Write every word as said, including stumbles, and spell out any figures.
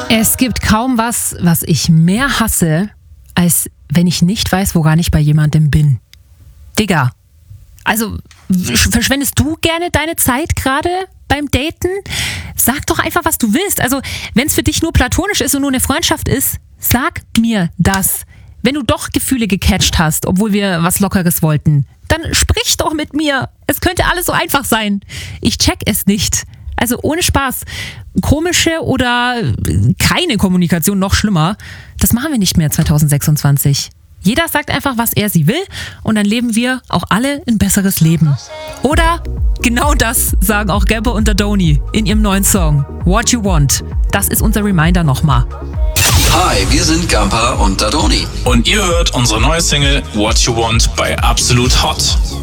Es gibt kaum was, was ich mehr hasse, als wenn ich nicht weiß, woran ich bei jemandem bin. Digga, also verschwendest du gerne deine Zeit gerade beim Daten? Sag doch einfach, was du willst. Also wenn es für dich nur platonisch ist und nur eine Freundschaft ist, sag mir das. Wenn du doch Gefühle gecatcht hast, obwohl wir was Lockeres wollten, dann sprich doch mit mir. Es könnte alles so einfach sein. Ich check es nicht. Also ohne Spaß. Komische oder keine Kommunikation, noch schlimmer, das machen wir nicht mehr zwanzig sechsundzwanzig. Jeder sagt einfach, was er sie will und dann leben wir auch alle ein besseres Leben. Oder genau das sagen auch Gamper und Dadoni in ihrem neuen Song What You Want. Das ist unser Reminder nochmal. Hi, wir sind Gamper und Dadoni. Und ihr hört unsere neue Single What You Want bei Absolut Hot.